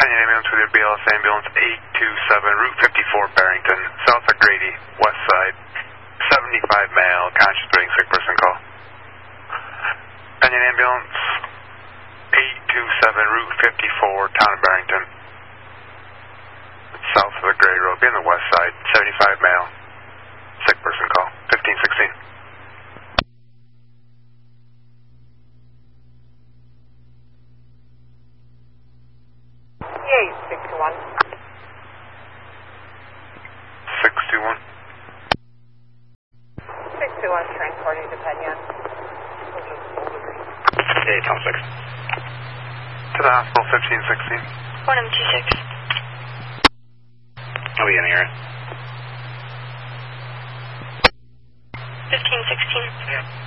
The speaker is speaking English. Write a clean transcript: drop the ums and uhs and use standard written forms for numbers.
Penny ambulance with your BLS ambulance 827, Route 54, Barrington, south of Grady, west side. 75 male, conscious breathing, sick person call. Penny ambulance 827, Route 54, town of Barrington. South of the Grady Road, be on the west side. 75 male, sick person call. 1516. Yeah, 621. 621. 621 transporting to Penyon. Hey, Tom 6. To the hospital, 1516. 1M26. I'll be getting here. 1516. Yeah.